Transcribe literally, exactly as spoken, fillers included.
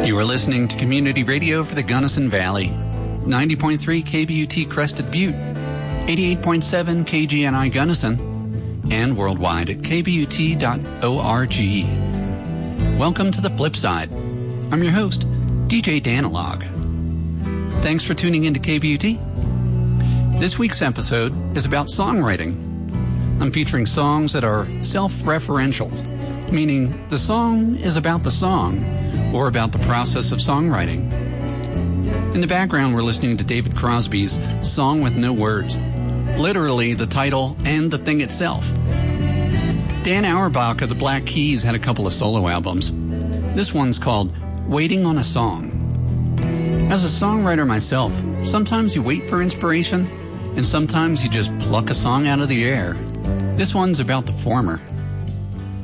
You are listening to Community Radio for the Gunnison Valley. ninety point three K B U T Crested Butte, eighty-eight point seven K G N I Gunnison, and worldwide at k b u t dot org. Welcome to The Flip Side. I'm your host, D J Danilog. Thanks for tuning into K B U T. This week's episode is about songwriting. I'm featuring songs that are self-referential, meaning the song is about the song or about the process of songwriting. In the background, we're listening to David Crosby's Song with No Words, literally the title and the thing itself. Dan Auerbach of the Black Keys had a couple of solo albums. This one's called Waiting on a Song. As a songwriter myself, sometimes you wait for inspiration, and sometimes you just pluck a song out of the air. This one's about the former.